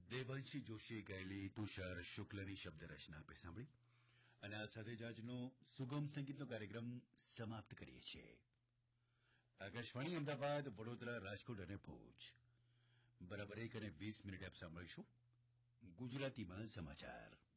દેવાંશી જોશીએ ગાયેલી તુષાર શુક્લની શબ્દ રચના આપે સાંભળી અને આ સાથે જ આજનો સુગમ સંગીતનો કાર્યક્રમ સમાપ્ત કરીએ છીએ. આકાશવાણી અમદાવાદ, વડોદરા, રાજકોટ અને ભુજ બરાબર 1:20 આપ સાંભળીશું ગુજરાતીમાં સમાચાર.